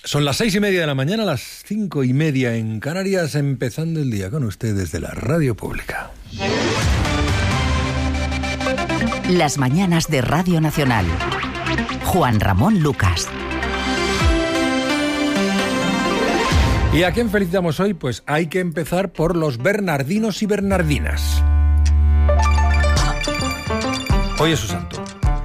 Son las 6:30 de la mañana, las 5:30 en Canarias, empezando el día con ustedes de la Radio Pública. Las mañanas de Radio Nacional. Juan Ramón Lucas. ¿Y a quién felicitamos hoy? Pues hay que empezar por los bernardinos y bernardinas. Hoy es su santo.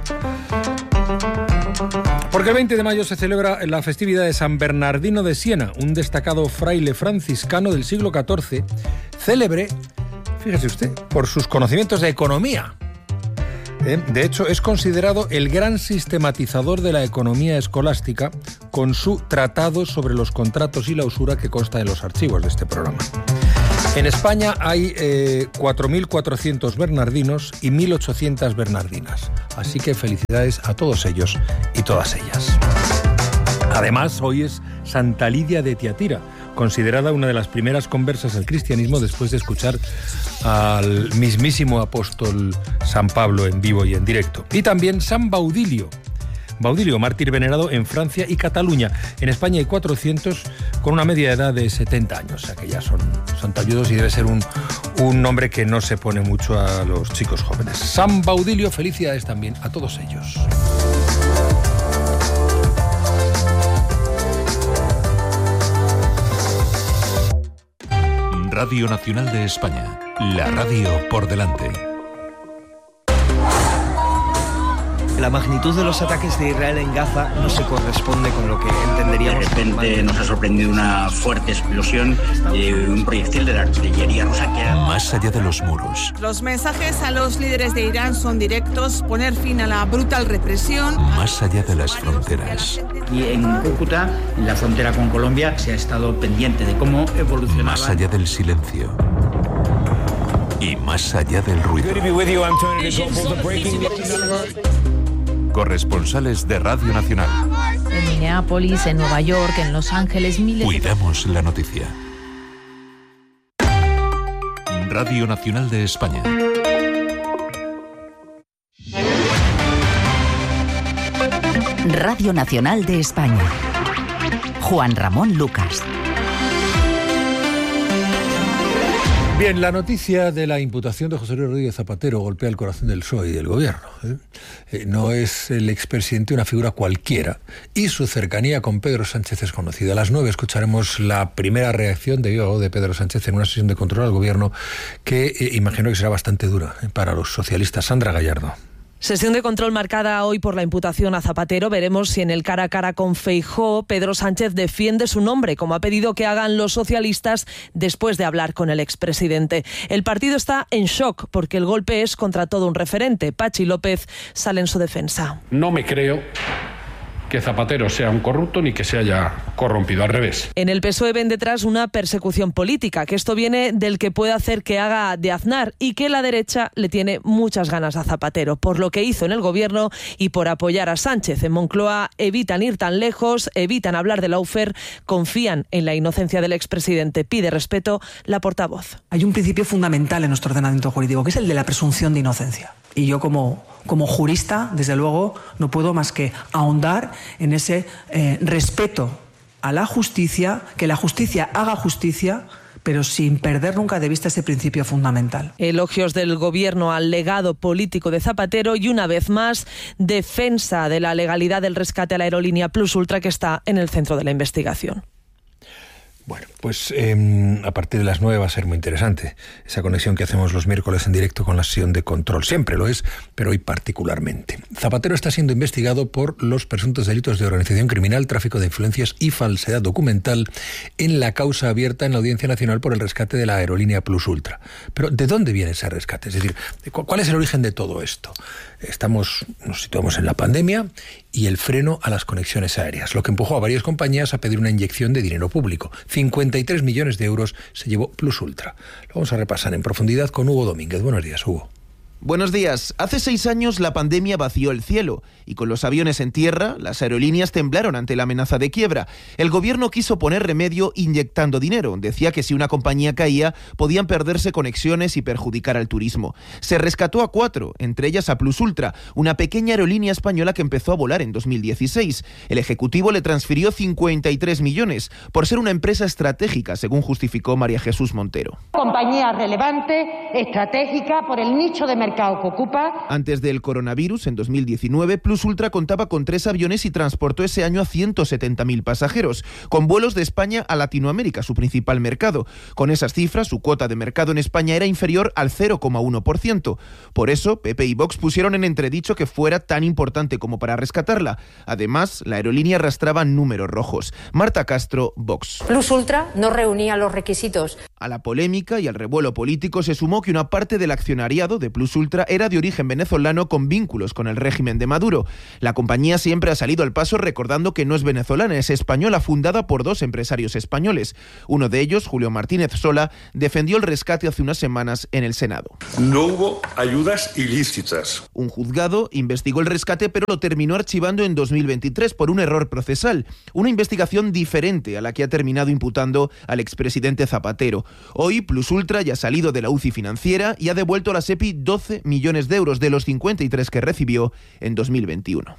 Porque el 20 de mayo se celebra la festividad de San Bernardino de Siena, un destacado fraile franciscano del siglo XIV, célebre, fíjese usted, por sus conocimientos de economía. De hecho, es considerado el gran sistematizador de la economía escolástica con su tratado sobre los contratos y la usura que consta en los archivos de este programa. En España hay 4.400 bernardinos y 1.800 bernardinas. Así que felicidades a todos ellos y todas ellas. Además, hoy es Santa Lidia de Tiatira, considerada una de las primeras conversas al cristianismo después de escuchar al mismísimo apóstol San Pablo en vivo y en directo. Y también San Baudilio, mártir venerado en Francia y Cataluña. En España hay 400 con una media edad de 70 años, o sea que ya son talludos y debe ser un nombre que no se pone mucho a los chicos jóvenes. San Baudilio, felicidades también a todos ellos. Radio Nacional de España, la radio por delante. La magnitud de los ataques de Israel en Gaza no se corresponde con lo que entenderíamos. De repente nos ha sorprendido una fuerte explosión de un proyectil de la artillería rusa que era... Más allá de los muros. Los mensajes a los líderes de Irán son directos: poner fin a la brutal represión. Más allá de las fronteras. Y en Cúcuta, en la frontera con Colombia, se ha estado pendiente de cómo evolucionaba. Más allá del silencio. Y más allá del ruido. Corresponsales de Radio Nacional. En Minneapolis, en Nueva York, en Los Ángeles, miles. Cuidamos la noticia. Radio Nacional de España. Radio Nacional de España. Juan Ramón Lucas. Bien, la noticia de la imputación de José Luis Rodríguez Zapatero golpea el corazón del PSOE y del gobierno. No es el expresidente una figura cualquiera y su cercanía con Pedro Sánchez es conocida. A las 9 escucharemos la primera reacción de Pedro Sánchez en una sesión de control al gobierno que imagino que será bastante dura para los socialistas. Sandra Gallardo. Sesión de control marcada hoy por la imputación a Zapatero. Veremos si en el cara a cara con Feijóo, Pedro Sánchez defiende su nombre, como ha pedido que hagan los socialistas después de hablar con el expresidente. El partido está en shock porque el golpe es contra todo un referente. Pachi López sale en su defensa. No me creo que Zapatero sea un corrupto ni que se haya corrompido, al revés. En el PSOE ven detrás una persecución política, que esto viene del que puede hacer que haga de Aznar y que la derecha le tiene muchas ganas a Zapatero, por lo que hizo en el gobierno y por apoyar a Sánchez. En Moncloa evitan ir tan lejos, evitan hablar de Lawfare, confían en la inocencia del expresidente. Pide respeto la portavoz. Hay un principio fundamental en nuestro ordenamiento jurídico, que es el de la presunción de inocencia. Y yo como jurista, desde luego, no puedo más que ahondar en ese respeto a la justicia, que la justicia haga justicia, pero sin perder nunca de vista ese principio fundamental. Elogios del gobierno al legado político de Zapatero y, una vez más, defensa de la legalidad del rescate a la aerolínea Plus Ultra, que está en el centro de la investigación. Bueno, pues a partir de las 9 va a ser muy interesante esa conexión que hacemos los miércoles en directo con la sesión de control. Siempre lo es, pero hoy particularmente. Zapatero está siendo investigado por los presuntos delitos de organización criminal, tráfico de influencias y falsedad documental en la causa abierta en la Audiencia Nacional por el rescate de la aerolínea Plus Ultra. Pero ¿de dónde viene ese rescate? Es decir, ¿cuál es el origen de todo esto? Nos situamos en la pandemia y el freno a las conexiones aéreas, lo que empujó a varias compañías a pedir una inyección de dinero público. 53 millones de euros se llevó Plus Ultra. Lo vamos a repasar en profundidad con Hugo Domínguez. Buenos días, Hugo. Buenos días. Hace 6 años la pandemia vació el cielo y con los aviones en tierra, las aerolíneas temblaron ante la amenaza de quiebra. El gobierno quiso poner remedio inyectando dinero. Decía que si una compañía caía, podían perderse conexiones y perjudicar al turismo. Se rescató a 4, entre ellas a Plus Ultra, una pequeña aerolínea española que empezó a volar en 2016. El Ejecutivo le transfirió 53 millones por ser una empresa estratégica, según justificó María Jesús Montero. Compañía relevante, estratégica, por el nicho de mercado que ocupa. Antes del coronavirus, en 2019, Plus Ultra contaba con 3 aviones y transportó ese año a 170.000 pasajeros, con vuelos de España a Latinoamérica, su principal mercado. Con esas cifras, su cuota de mercado en España era inferior al 0,1%. Por eso, PP y Vox pusieron en entredicho que fuera tan importante como para rescatarla. Además, la aerolínea arrastraba números rojos. Marta Castro, Vox. Plus Ultra no reunía los requisitos. A la polémica y al revuelo político se sumó que una parte del accionariado de Plus Ultra era de origen venezolano con vínculos con el régimen de Maduro. La compañía siempre ha salido al paso recordando que no es venezolana, es española, fundada por 2 empresarios españoles. Uno de ellos, Julio Martínez Sola, defendió el rescate hace unas semanas en el Senado. No hubo ayudas ilícitas. Un juzgado investigó el rescate, pero lo terminó archivando en 2023 por un error procesal. Una investigación diferente a la que ha terminado imputando al expresidente Zapatero. Hoy, Plus Ultra ya ha salido de la UCI financiera y ha devuelto a la SEPI 12 millones de euros de los 53 que recibió en 2021.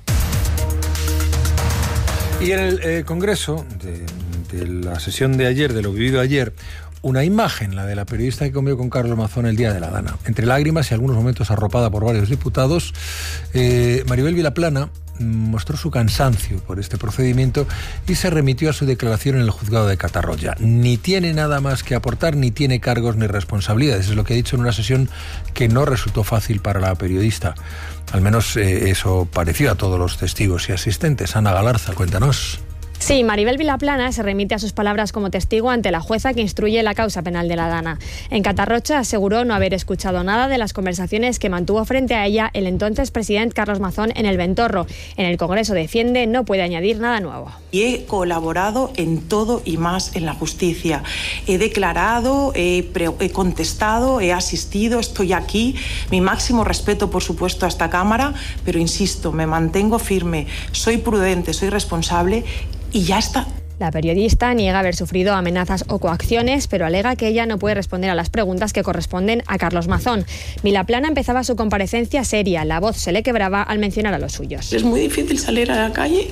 Y en el Congreso, de la sesión de ayer, de lo vivido ayer, una imagen, la de la periodista que comió con Carlos Mazón el día de la Dana. Entre lágrimas y algunos momentos arropada por varios diputados, Maribel Vilaplana mostró su cansancio por este procedimiento y se remitió a su declaración en el juzgado de Catarroya. Ni tiene nada más que aportar, ni tiene cargos ni responsabilidades. Es lo que ha dicho en una sesión que no resultó fácil para la periodista. Al menos eso pareció a todos los testigos y asistentes. Ana Galarza, cuéntanos. Sí, Maribel Vilaplana se remite a sus palabras como testigo ante la jueza que instruye la causa penal de la Dana. En Catarroja aseguró no haber escuchado nada de las conversaciones que mantuvo frente a ella el entonces presidente Carlos Mazón en el Ventorro. En el Congreso defiende no puede añadir nada nuevo. Y he colaborado en todo y más en la justicia. He declarado, he contestado, he asistido, estoy aquí. Mi máximo respeto, por supuesto, a esta Cámara, pero insisto, me mantengo firme, soy prudente, soy responsable. Y ya está. La periodista niega haber sufrido amenazas o coacciones, pero alega que ella no puede responder a las preguntas que corresponden a Carlos Mazón. Vilaplana empezaba su comparecencia seria, la voz se le quebraba al mencionar a los suyos. Es muy difícil salir a la calle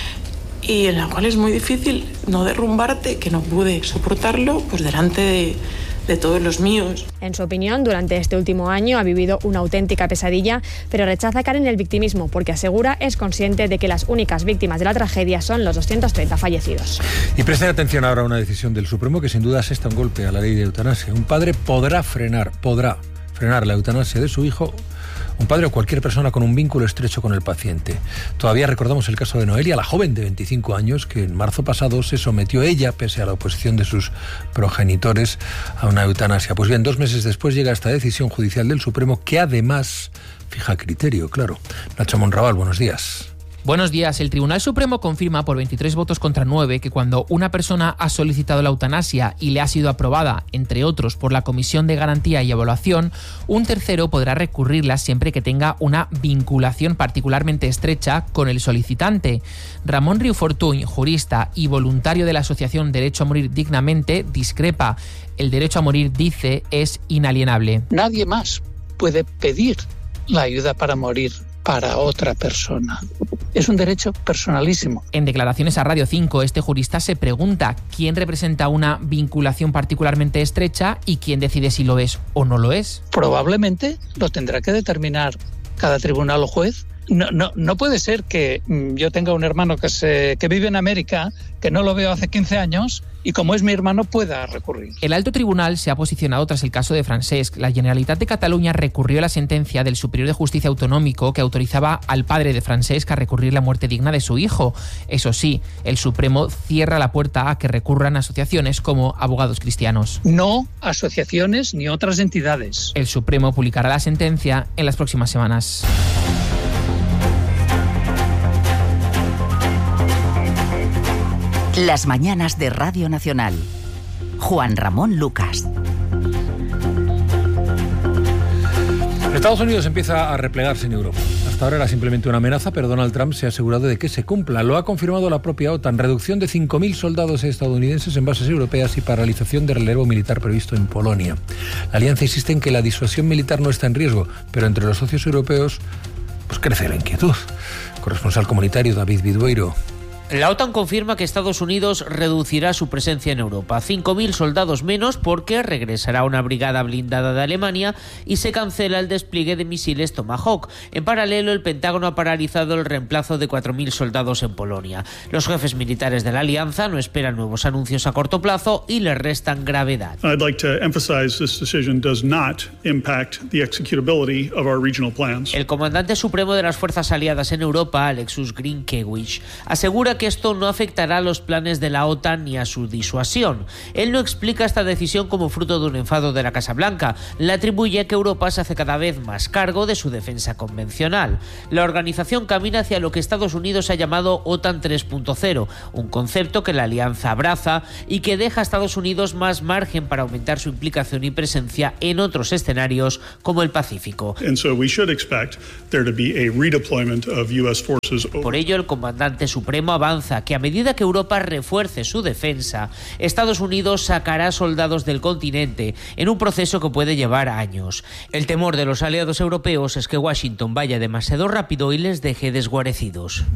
y en la cual es muy difícil no derrumbarte, que no pude soportarlo pues delante de todos los míos. En su opinión, durante este último año ha vivido una auténtica pesadilla, pero rechaza caer en el victimismo porque asegura es consciente de que las únicas víctimas de la tragedia son los 230 fallecidos. Y presten atención ahora a una decisión del Supremo que sin duda asesta un golpe a la ley de eutanasia. Un padre podrá frenar la eutanasia de su hijo, un padre o cualquier persona con un vínculo estrecho con el paciente. Todavía recordamos el caso de Noelia, la joven de 25 años, que en marzo pasado se sometió ella, pese a la oposición de sus progenitores, a una eutanasia. Pues bien, 2 meses después llega esta decisión judicial del Supremo, que además fija criterio, claro. Nacho Monraval, buenos días. Buenos días. El Tribunal Supremo confirma por 23 votos contra 9 que cuando una persona ha solicitado la eutanasia y le ha sido aprobada, entre otros, por la Comisión de Garantía y Evaluación, un tercero podrá recurrirla siempre que tenga una vinculación particularmente estrecha con el solicitante. Ramón Riu Fortuny, jurista y voluntario de la Asociación Derecho a Morir Dignamente, discrepa. El derecho a morir, dice, es inalienable. Nadie más puede pedir la ayuda para morir para otra persona. Es un derecho personalísimo. En declaraciones a Radio 5, este jurista se pregunta quién representa una vinculación particularmente estrecha y quién decide si lo es o no lo es. Probablemente lo tendrá que determinar cada tribunal o juez. No puede ser que yo tenga un hermano que vive en América, que no lo veo hace 15 años, y como es mi hermano pueda recurrir. El alto tribunal se ha posicionado tras el caso de Francesc. La Generalitat de Cataluña recurrió a la sentencia del Superior de Justicia Autonómico que autorizaba al padre de Francesc a recurrir la muerte digna de su hijo. Eso sí, el Supremo cierra la puerta a que recurran asociaciones como Abogados Cristianos. No asociaciones ni otras entidades. El Supremo publicará la sentencia en las próximas semanas. Las mañanas de Radio Nacional. Juan Ramón Lucas. Estados Unidos empieza a replegarse en Europa. Hasta ahora era simplemente una amenaza, pero Donald Trump se ha asegurado de que se cumpla. Lo ha confirmado la propia OTAN. Reducción de 5.000 soldados estadounidenses en bases europeas y paralización de relevo militar previsto en Polonia. La alianza insiste en que la disuasión militar no está en riesgo, pero entre los socios europeos pues crece la inquietud. Corresponsal comunitario David Vidueiro. La OTAN confirma que Estados Unidos reducirá su presencia en Europa. 5.000 soldados menos porque regresará una brigada blindada de Alemania y se cancela el despliegue de misiles Tomahawk. En paralelo, el Pentágono ha paralizado el reemplazo de 4.000 soldados en Polonia. Los jefes militares de la alianza no esperan nuevos anuncios a corto plazo y les restan gravedad. I'd like to emphasize this decision does not impact the executability of our regional plans. El comandante supremo de las fuerzas aliadas en Europa, Alexus Grynkewicz, asegura que esto no afectará a los planes de la OTAN ni a su disuasión. Él no explica esta decisión como fruto de un enfado de la Casa Blanca. Le atribuye a que Europa se hace cada vez más cargo de su defensa convencional. La organización camina hacia lo que Estados Unidos ha llamado OTAN 3.0, un concepto que la alianza abraza y que deja a Estados Unidos más margen para aumentar su implicación y presencia en otros escenarios como el Pacífico. Por ello, el comandante supremo avanza que a medida que Europa refuerce su defensa, Estados Unidos sacará soldados del continente en un proceso que puede llevar años. El temor de los aliados europeos es que Washington vaya demasiado rápido y les deje desguarecidos.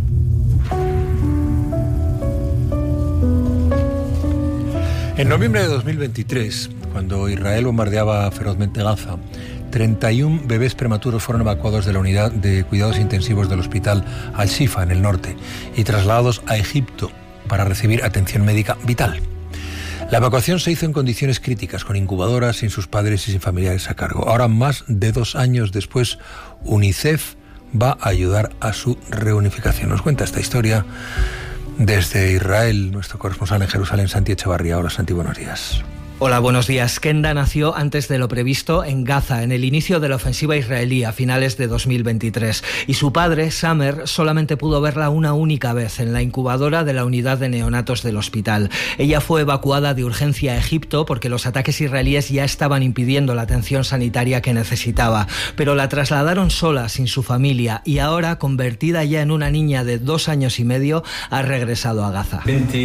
En noviembre de 2023, cuando Israel bombardeaba ferozmente Gaza, 31 bebés prematuros fueron evacuados de la unidad de cuidados intensivos del hospital Al-Shifa en el norte y trasladados a Egipto para recibir atención médica vital. La evacuación se hizo en condiciones críticas, con incubadoras, sin sus padres y sin familiares a cargo. Ahora, más de 2 años después, UNICEF va a ayudar a su reunificación. Nos cuenta esta historia desde Israel nuestro corresponsal en Jerusalén, Santi Echevarría. Hola, Santi, buenos días. Hola, buenos días. Kenda nació antes de lo previsto en Gaza, en el inicio de la ofensiva israelí a finales de 2023. Y su padre, Samer, solamente pudo verla una única vez en la incubadora de la unidad de neonatos del hospital. Ella fue evacuada de urgencia a Egipto porque los ataques israelíes ya estaban impidiendo la atención sanitaria que necesitaba. Pero la trasladaron sola, sin su familia, y ahora, convertida ya en una niña de 2 años y medio, ha regresado a Gaza.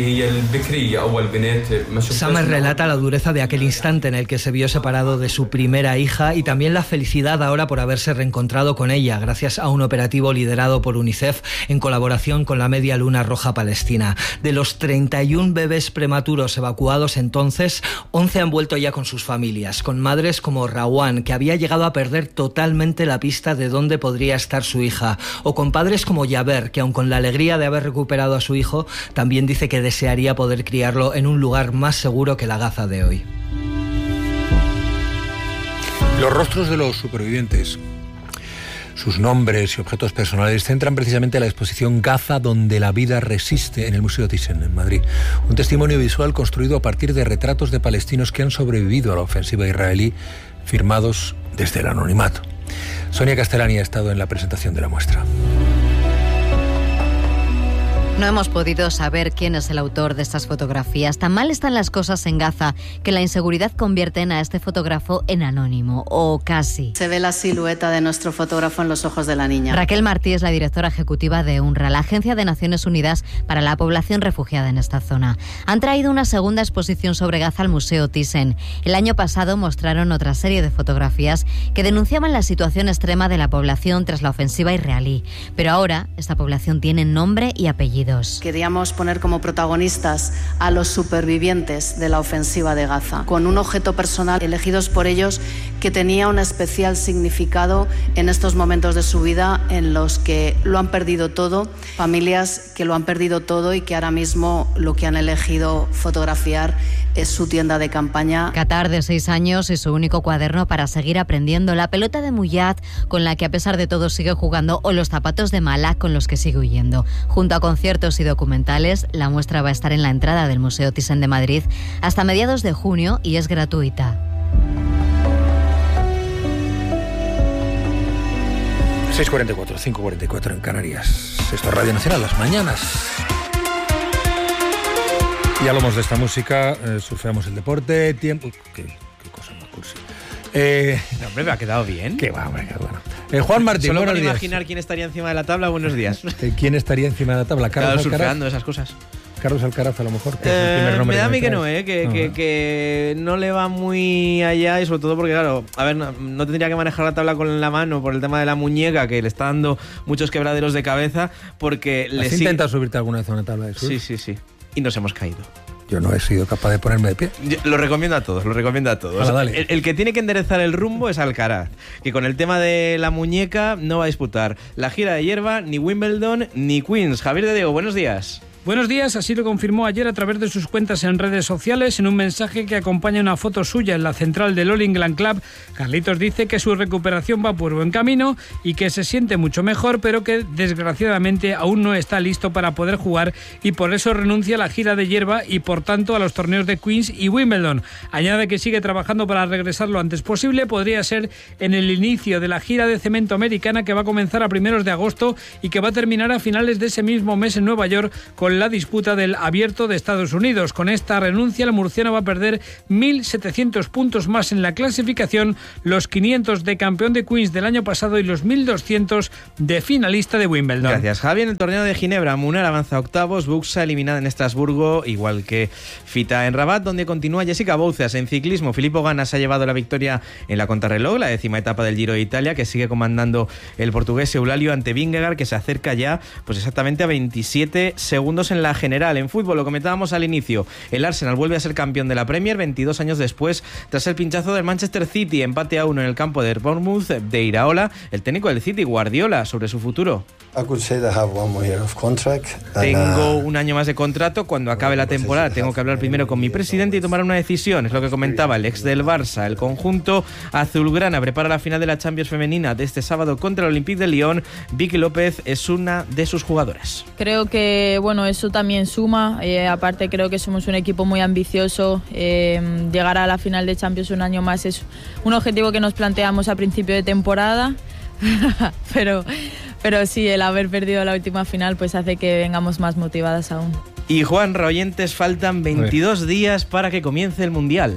Samer relata la dureza de aquel instante en el que se vio separado de su primera hija y también la felicidad ahora por haberse reencontrado con ella gracias a un operativo liderado por UNICEF en colaboración con la Media Luna Roja Palestina. De los 31 bebés prematuros evacuados entonces, 11 han vuelto ya con sus familias, con madres como Rawan, que había llegado a perder totalmente la pista de dónde podría estar su hija, o con padres como Yaber, que aun con la alegría de haber recuperado a su hijo, también dice que desearía poder criarlo en un lugar más seguro que la Gaza de hoy. Los rostros de los supervivientes, sus nombres y objetos personales centran precisamente la exposición Gaza donde la vida resiste en el Museo Thyssen, en Madrid. Un testimonio visual construido a partir de retratos de palestinos que han sobrevivido a la ofensiva israelí, firmados desde el anonimato. Sonia Castellani ha estado en la presentación de la muestra. No hemos podido saber quién es el autor de estas fotografías. Tan mal están las cosas en Gaza que la inseguridad convierten a este fotógrafo en anónimo, o casi. Se ve la silueta de nuestro fotógrafo en los ojos de la niña. Raquel Martí es la directora ejecutiva de UNRWA, la Agencia de Naciones Unidas para la Población Refugiada en esta zona. Han traído una segunda exposición sobre Gaza al Museo Thyssen. El año pasado mostraron otra serie de fotografías que denunciaban la situación extrema de la población tras la ofensiva israelí. Pero ahora esta población tiene nombre y apellido. Queríamos poner como protagonistas a los supervivientes de la ofensiva de Gaza, con un objeto personal elegidos por ellos que tenía un especial significado en estos momentos de su vida en los que lo han perdido todo, familias que lo han perdido todo y que ahora mismo lo que han elegido fotografiar es su tienda de campaña. Qatar, de 6 años, y su único cuaderno para seguir aprendiendo, la pelota de Muyad, con la que a pesar de todo sigue jugando, o los zapatos de Malak, con los que sigue huyendo. Junto a conciertos y documentales, la muestra va a estar en la entrada del Museo Thyssen de Madrid hasta mediados de junio y es gratuita. 6:44, 5:44 en Canarias. Esto es Radio Nacional, las mañanas. Y hablamos de esta música, surfeamos el deporte, tiempo... Qué cosa más cursi. Hombre, me ha quedado bien. Qué va, hombre, qué bueno. Juan Martín, solo buenos para días. imaginar quién estaría encima de la tabla, buenos días. ¿Quién estaría encima de la tabla? Claro, ¿Carlos Alcaraz? surfeando esas cosas. Carlos Alcaraz, a lo mejor. Que es el primer nombre me da a mí que traes. no, que no le va muy allá, y sobre todo porque, claro, a ver, no tendría que manejar la tabla con la mano por el tema de la muñeca, que le está dando muchos quebraderos de cabeza, porque ¿Has intentado subirte alguna vez a una tabla de surf? Sí. Y nos hemos caído. Yo no he sido capaz de ponerme de pie. Lo recomiendo a todos. Hala, dale. El que tiene que enderezar el rumbo es Alcaraz, que con el tema de la muñeca no va a disputar la gira de hierba, ni Wimbledon, ni Queens. Javier de Diego, buenos días. Buenos días, así lo confirmó ayer a través de sus cuentas en redes sociales en un mensaje que acompaña una foto suya en la central del All England Club. Carlitos dice que su recuperación va por buen camino y que se siente mucho mejor, pero que desgraciadamente aún no está listo para poder jugar y por eso renuncia a la gira de hierba y por tanto a los torneos de Queens y Wimbledon. Añade que sigue trabajando para regresar lo antes posible, podría ser en el inicio de la gira de cemento americana que va a comenzar a primeros de agosto y que va a terminar a finales de ese mismo mes en Nueva York con la disputa del Abierto de Estados Unidos. Con esta renuncia, el murciano va a perder 1.700 puntos más en la clasificación, los 500 de campeón de Queens del año pasado y los 1.200 de finalista de Wimbledon. Gracias, Javi. En el torneo de Ginebra, Munar avanza a octavos, Buxa eliminada en Estrasburgo, igual que Fita en Rabat, donde continúa Jessica Bouzas. En ciclismo, Filippo Ganna se ha llevado la victoria en la contrarreloj, la 10ª etapa del Giro de Italia, que sigue comandando el portugués Eulalio ante Vingegaard, que se acerca ya pues exactamente a 27 segundos en la general. En fútbol, lo comentábamos al inicio, el Arsenal vuelve a ser campeón de la Premier 22 años después, tras el pinchazo del Manchester City, empate a 1 en el campo de Bournemouth de Iraola. El técnico del City, Guardiola, sobre su futuro. Tengo un año más de contrato. Cuando acabe la temporada tengo que hablar primero con mi presidente y tomar una decisión. Es lo que comentaba el ex del Barça. El conjunto azulgrana prepara la final de la Champions femenina de este sábado contra el Olympique de Lyon. Vicky López es una de sus jugadoras. Creo que eso también suma. Aparte creo que somos un equipo muy ambicioso. Llegar a la final de Champions un año más es un objetivo que nos planteamos a principio de temporada. Pero sí, el haber perdido la última final pues hace que vengamos más motivadas aún. Y Juan Oyentes, faltan 22 días para que comience el Mundial.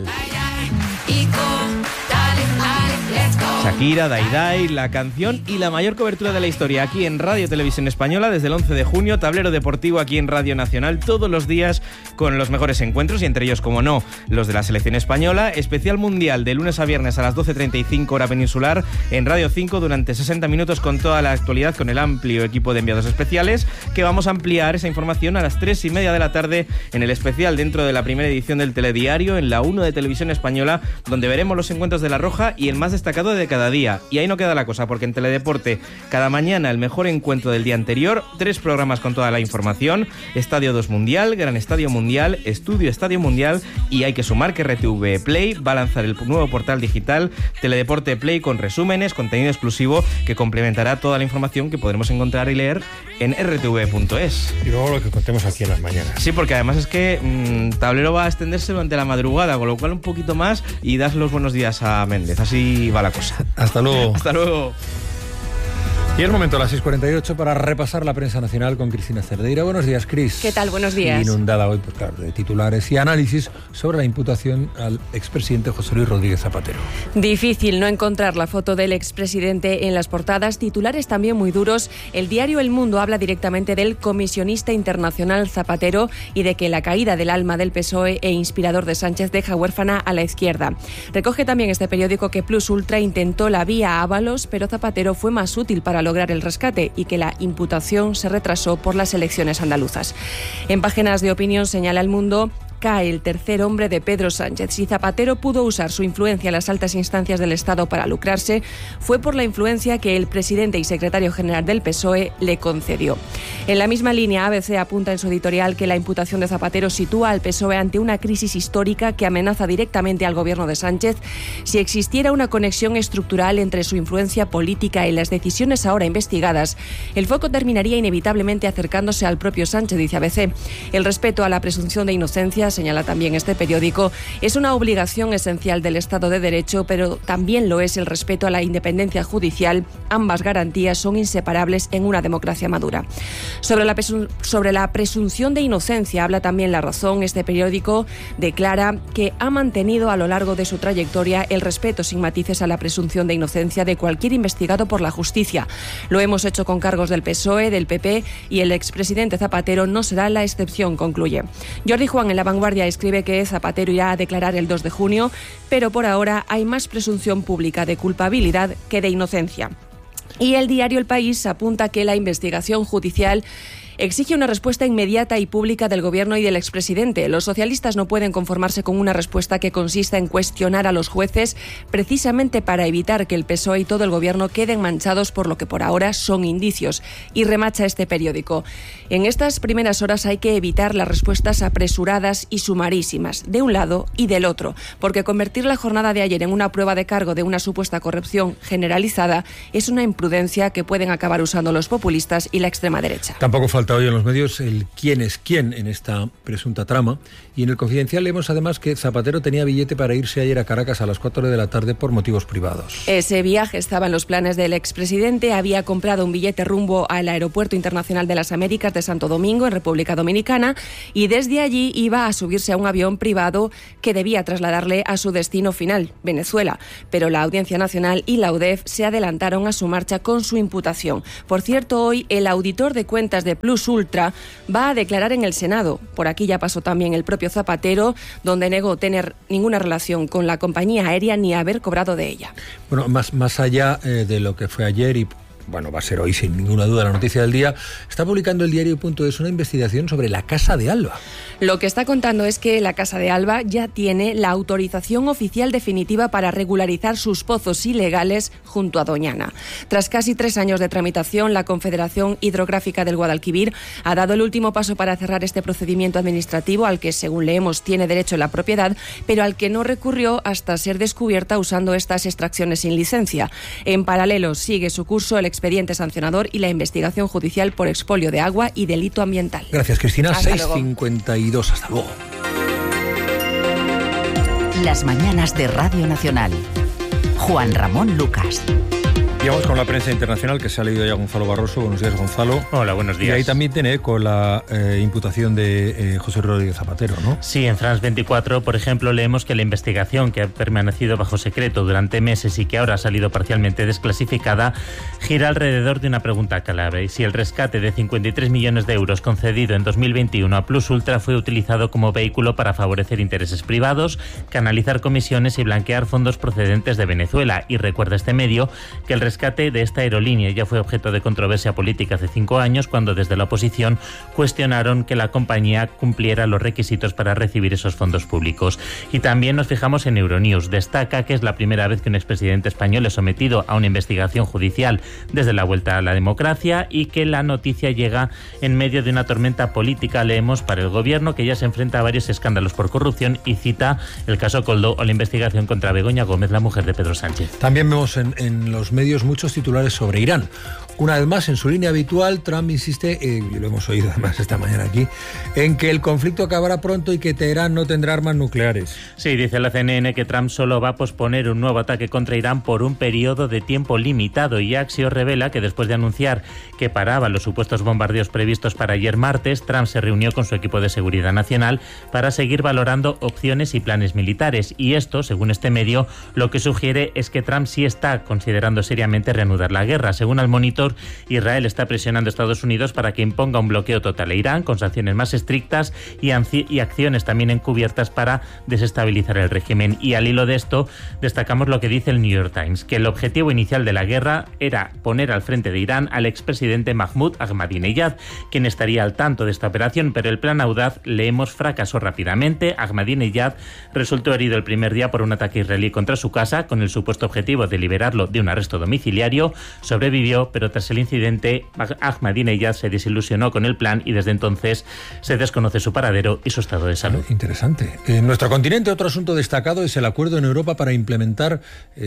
Shakira, Daidai, la canción y la mayor cobertura de la historia aquí en Radio Televisión Española desde el 11 de junio, tablero deportivo aquí en Radio Nacional todos los días con los mejores encuentros y entre ellos, como no, los de la selección española, especial mundial de lunes a viernes a las 12:35 hora peninsular en Radio 5 durante 60 minutos con toda la actualidad con el amplio equipo de enviados especiales, que vamos a ampliar esa información a las 3:30 de la tarde en el especial dentro de la primera edición del Telediario en la 1 de Televisión Española, donde veremos los encuentros de La Roja y el más destacado de cada día. Y ahí no queda la cosa, porque en Teledeporte cada mañana el mejor encuentro del día anterior, 3 programas con toda la información, Estadio 2 Mundial, Gran Estadio Mundial, Estudio Estadio Mundial, y hay que sumar que RTV Play va a lanzar el nuevo portal digital Teledeporte Play con resúmenes, contenido exclusivo que complementará toda la información que podremos encontrar y leer en rtv.es. Y luego lo que contemos aquí en las mañanas. Sí, porque además es que Tablero va a extenderse durante la madrugada, con lo cual un poquito más y das los buenos días a Méndez. Así va la cosa. Hasta luego. Hasta luego. Y es momento a las 6:48 para repasar la prensa nacional con Cristina Cerdeira. Buenos días, Cris. ¿Qué tal? Buenos días. Inundada hoy, pues claro, de titulares y análisis sobre la imputación al expresidente José Luis Rodríguez Zapatero. Difícil no encontrar la foto del expresidente en las portadas, titulares también muy duros. El diario El Mundo habla directamente del comisionista internacional Zapatero y de que la caída del alma del PSOE e inspirador de Sánchez deja huérfana a la izquierda. Recoge también este periódico que Plus Ultra intentó la vía Ábalos, pero Zapatero fue más útil para lograr el rescate y que la imputación se retrasó por las elecciones andaluzas. En páginas de opinión señala El Mundo: cae el tercer hombre de Pedro Sánchez. Si Zapatero pudo usar su influencia en las altas instancias del Estado para lucrarse, fue por la influencia que el presidente y secretario general del PSOE le concedió. En la misma línea, ABC apunta en su editorial que la imputación de Zapatero sitúa al PSOE ante una crisis histórica que amenaza directamente al gobierno de Sánchez. Si existiera una conexión estructural entre su influencia política y las decisiones ahora investigadas, el foco terminaría inevitablemente acercándose al propio Sánchez, dice ABC. El respeto a la presunción de inocencia inocencia, señala también este periódico, es una obligación esencial del Estado de Derecho, pero también lo es el respeto a la independencia judicial. Ambas garantías son inseparables en una democracia madura. Sobre la presunción de inocencia habla también La Razón. Este periódico declara que ha mantenido a lo largo de su trayectoria el respeto sin matices a la presunción de inocencia de cualquier investigado por la justicia. Lo hemos hecho con cargos del PSOE, del PP, y el expresidente Zapatero no será la excepción, concluye. Jordi Juan en La Vanguardia escribe que Zapatero irá a declarar el 2 de junio, pero por ahora hay más presunción pública de culpabilidad que de inocencia. Y el diario El País apunta que la investigación judicial exige una respuesta inmediata y pública del Gobierno y del expresidente. Los socialistas no pueden conformarse con una respuesta que consista en cuestionar a los jueces, precisamente para evitar que el PSOE y todo el Gobierno queden manchados por lo que por ahora son indicios. Y remacha este periódico: en estas primeras horas hay que evitar las respuestas apresuradas y sumarísimas, de un lado y del otro, porque convertir la jornada de ayer en una prueba de cargo de una supuesta corrupción generalizada es una imprudencia que pueden acabar usando los populistas y la extrema derecha. Tampoco falta hoy en los medios el quién es quién en esta presunta trama, y en el Confidencial leemos además que Zapatero tenía billete para irse ayer a Caracas a las 4 de la tarde por motivos privados. Ese viaje estaba en los planes del expresidente. Había comprado un billete rumbo al Aeropuerto Internacional de las Américas de Santo Domingo, en República Dominicana, y desde allí iba a subirse a un avión privado que debía trasladarle a su destino final, Venezuela. Pero la Audiencia Nacional y la UDEF se adelantaron a su marcha con su imputación. Por cierto, hoy el auditor de cuentas de Plus Ultra va a declarar en el Senado. Por aquí ya pasó también el propio Zapatero, donde negó tener ninguna relación con la compañía aérea ni haber cobrado de ella. Bueno, más allá de lo que fue ayer y bueno, va a ser hoy sin ninguna duda la noticia del día, está publicando el diario.es una investigación sobre la Casa de Alba. Lo que está contando es que la Casa de Alba ya tiene la autorización oficial definitiva para regularizar sus pozos ilegales junto a Doñana. Tras casi 3 años de tramitación, la Confederación Hidrográfica del Guadalquivir ha dado el último paso para cerrar este procedimiento administrativo al que, según leemos, tiene derecho la propiedad, pero al que no recurrió hasta ser descubierta usando estas extracciones sin licencia. En paralelo, sigue su curso el expediente sancionador y la investigación judicial por expolio de agua y delito ambiental. Gracias, Cristina. 6:52. Hasta luego. Las mañanas de Radio Nacional. Juan Ramón Lucas. Y vamos con la prensa internacional, que se ha leído ya Gonzalo Barroso. Buenos días, Gonzalo. Hola, buenos días. Y ahí también tiene eco la imputación de José Rodríguez Zapatero, ¿no? Sí, en France 24, por ejemplo, leemos que la investigación, que ha permanecido bajo secreto durante meses y que ahora ha salido parcialmente desclasificada, gira alrededor de una pregunta clave: y si el rescate de 53 millones de euros concedido en 2021 a Plus Ultra fue utilizado como vehículo para favorecer intereses privados, canalizar comisiones y blanquear fondos procedentes de Venezuela. Y recuerda este medio que el rescate de esta aerolínea ya fue objeto de controversia política hace 5 años, cuando desde la oposición cuestionaron que la compañía cumpliera los requisitos para recibir esos fondos públicos. Y también nos fijamos en Euronews. Destaca que es la primera vez que un expresidente español es sometido a una investigación judicial desde la vuelta a la democracia, y que la noticia llega en medio de una tormenta política, leemos, para el gobierno, que ya se enfrenta a varios escándalos por corrupción, y cita el caso Koldo o la investigación contra Begoña Gómez, la mujer de Pedro Sánchez. También vemos en los medios muchos titulares sobre Irán. Una vez más, en su línea habitual, Trump insiste, y lo hemos oído además esta mañana aquí, en que el conflicto acabará pronto y que Teherán no tendrá armas nucleares. Sí, dice la CNN que Trump solo va a posponer un nuevo ataque contra Irán por un periodo de tiempo limitado, y Axios revela que después de anunciar que paraba los supuestos bombardeos previstos para ayer martes, Trump se reunió con su equipo de seguridad nacional para seguir valorando opciones y planes militares. Y esto, según este medio, lo que sugiere es que Trump sí está considerando seriamente reanudar la guerra. Según el Monitor, Israel está presionando a Estados Unidos para que imponga un bloqueo total a Irán, con sanciones más estrictas y acciones también encubiertas para desestabilizar el régimen. Y al hilo de esto, destacamos lo que dice el New York Times, que el objetivo inicial de la guerra era poner al frente de Irán al expresidente Mahmoud Ahmadinejad, quien estaría al tanto de esta operación, pero el plan audaz, leemos, fracasó rápidamente. Ahmadinejad resultó herido el primer día por un ataque israelí contra su casa, con el supuesto objetivo de liberarlo de un arresto domiciliario domiciliario, sobrevivió, pero tras el incidente Ahmadinejad se desilusionó con el plan y desde entonces se desconoce su paradero y su estado de salud. Interesante. En nuestro continente otro asunto destacado es el acuerdo en Europa para implementar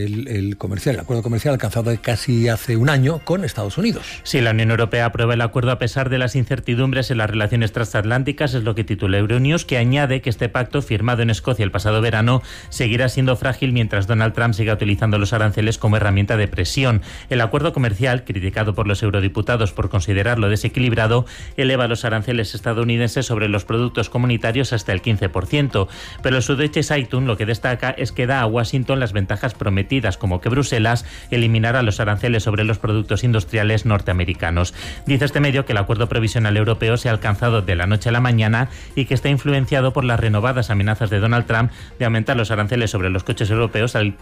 el acuerdo comercial alcanzado casi hace un año con Estados Unidos. Sí, la Unión Europea aprueba el acuerdo a pesar de las incertidumbres en las relaciones transatlánticas, es lo que titula Euronews, que añade que este pacto firmado en Escocia el pasado verano seguirá siendo frágil mientras Donald Trump siga utilizando los aranceles como herramienta de presión. El acuerdo comercial, criticado por los eurodiputados por considerarlo desequilibrado, eleva los aranceles estadounidenses sobre los productos comunitarios hasta el 15%, pero el Süddeutsche Zeitung lo que destaca es que da a Washington las ventajas prometidas, como que Bruselas eliminará los aranceles sobre los productos industriales norteamericanos. Dice este medio que el acuerdo provisional europeo se ha alcanzado de la noche a la mañana y que está influenciado por las renovadas amenazas de Donald Trump de aumentar los aranceles sobre los coches europeos al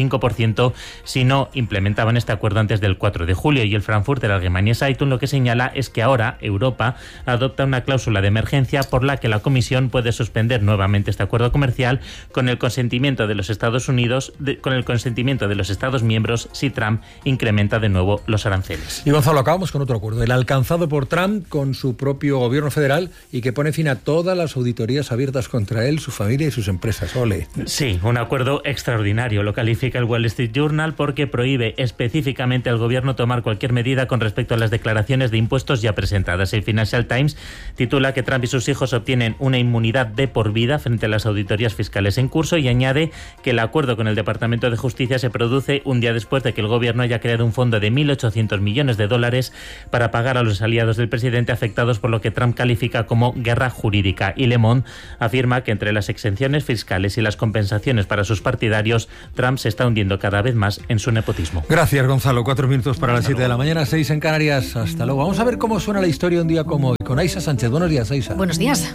25% si no implementaban este acuerdo antes del 4 de julio. Y el Frankfurter Allgemeine Zeitung lo que señala es que ahora Europa adopta una cláusula de emergencia por la que la Comisión puede suspender nuevamente este acuerdo comercial con el consentimiento de los Estados Unidos, con el consentimiento de los Estados miembros si Trump incrementa de nuevo los aranceles. Y Gonzalo, acabamos con otro acuerdo, el alcanzado por Trump con su propio gobierno federal y que pone fin a todas las auditorías abiertas contra él, su familia y sus empresas. Ole. Sí, un acuerdo extraordinario, lo califica el Wall Street Journal, porque prohíbe específicamente al gobierno tomar cualquier medida con respecto a las declaraciones de impuestos ya presentadas. El Financial Times titula que Trump y sus hijos obtienen una inmunidad de por vida frente a las auditorías fiscales en curso y añade que el acuerdo con el Departamento de Justicia se produce un día después de que el gobierno haya creado un fondo de $1.800 millones para pagar a los aliados del presidente afectados por lo que Trump califica como guerra jurídica. Y Le Monde afirma que entre las exenciones fiscales y las compensaciones para sus partidarios, Trump se está hundiendo cada vez más en su nepotismo. Gracias, Gonzalo. 4 minutos para las 7 de la mañana, 6 en Canarias. Hasta luego. Vamos a ver cómo suena la historia un día como hoy con Aisa Sánchez. Buenos días, Aisa. Buenos días.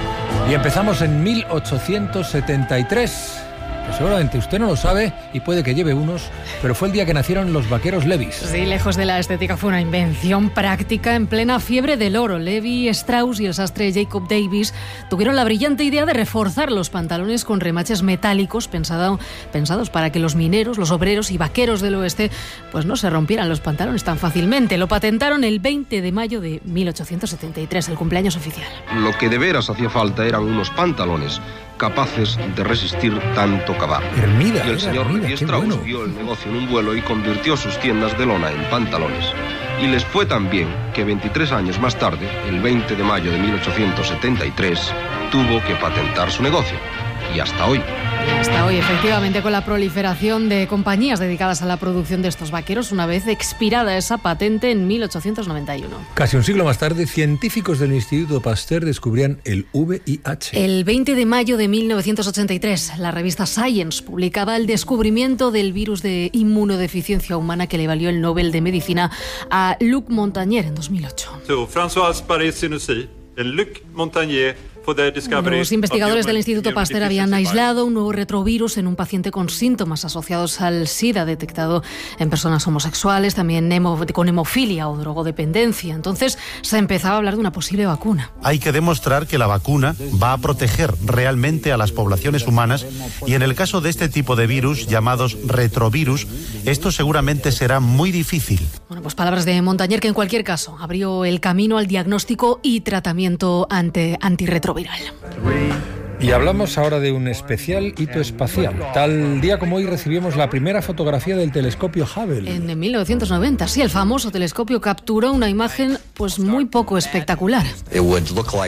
Y empezamos en 1873. Pues seguramente usted no lo sabe y puede que lleve unos, pero fue el día que nacieron los vaqueros Levis. Sí, lejos de la estética fue una invención práctica en plena fiebre del oro. Levi Strauss y el sastre Jacob Davis tuvieron la brillante idea de reforzar los pantalones con remaches metálicos pensados para que los mineros, los obreros y vaqueros del oeste pues no se rompieran los pantalones tan fácilmente. Lo patentaron el 20 de mayo de 1873, el cumpleaños oficial. Lo que de veras hacía falta eran unos pantalones capaces de resistir tanto cavar. Hermida, y el señor Levi Strauss vio el negocio en un vuelo y convirtió sus tiendas de lona en pantalones. Y les fue tan bien que 23 años más tarde, el 20 de mayo de 1873, tuvo que patentar su negocio. Y hasta hoy. Hasta hoy, efectivamente, con la proliferación de compañías dedicadas a la producción de estos vaqueros, una vez expirada esa patente en 1891. Casi un siglo más tarde, científicos del Instituto Pasteur descubrían el VIH. El 20 de mayo de 1983, la revista Science publicaba el descubrimiento del virus de inmunodeficiencia humana que le valió el Nobel de Medicina a Luc Montagnier en 2008. François Paris-Sinoussi y Luc Montagnier. Los investigadores del Instituto Pasteur habían aislado un nuevo retrovirus en un paciente con síntomas asociados al SIDA detectado en personas homosexuales, también con hemofilia o drogodependencia. Entonces se empezaba a hablar de una posible vacuna. Hay que demostrar que la vacuna va a proteger realmente a las poblaciones humanas y en el caso de este tipo de virus llamados retrovirus, esto seguramente será muy difícil. Bueno, pues palabras de Montagnier que en cualquier caso abrió el camino al diagnóstico y tratamiento antirretroviral. Y hablamos ahora de un especial hito espacial. Tal día como hoy recibimos la primera fotografía del telescopio Hubble. En 1990, sí, el famoso telescopio capturó una imagen pues muy poco espectacular. No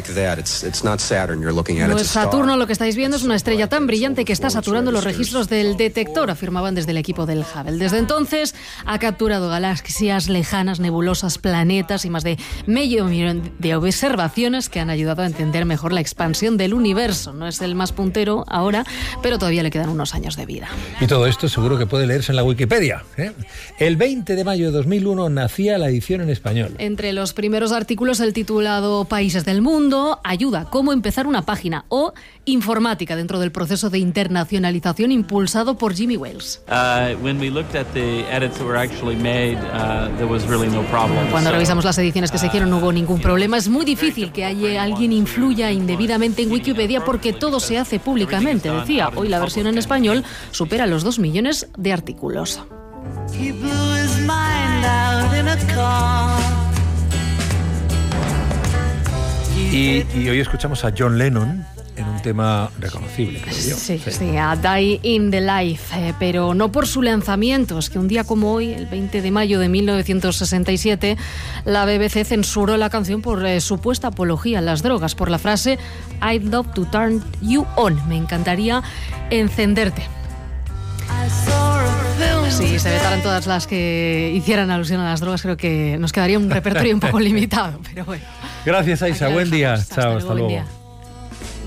es Saturno lo que estáis viendo, es una estrella tan brillante que está saturando los registros del detector, afirmaban desde el equipo del Hubble. Desde entonces ha capturado galaxias lejanas, nebulosas, planetas y más de medio millón de observaciones que han ayudado a entender mejor la expansión del universo. No es el más puntero ahora, pero todavía le quedan unos años de vida. Y todo esto seguro que puede leerse en la Wikipedia, ¿eh? El 20 de mayo de 2001 nacía la edición en español. Entre los primeros artículos el titulado Países del Mundo, Ayuda, cómo empezar una página o Informática dentro del proceso de internacionalización impulsado por Jimmy Wales. Cuando revisamos las ediciones que se hicieron no hubo ningún problema. Es muy difícil que alguien influya indebidamente en Wikipedia porque todo se hace públicamente, decía. Hoy la versión en español supera los 2 millones de artículos. He blew his mind out in a car. Y hoy escuchamos a John Lennon en un tema reconocible, creo yo. Sí, a Die in the Life, pero no por su lanzamiento. Es que un día como hoy, el 20 de mayo de 1967, la BBC censuró la canción por supuesta apología a las drogas, por la frase I'd love to turn you on. Me encantaría encenderte. Si se vetaran todas las que hicieran alusión a las drogas, creo que nos quedaría un repertorio un poco limitado, pero bueno. Gracias, Aisha. Buen día. Chao, hasta luego.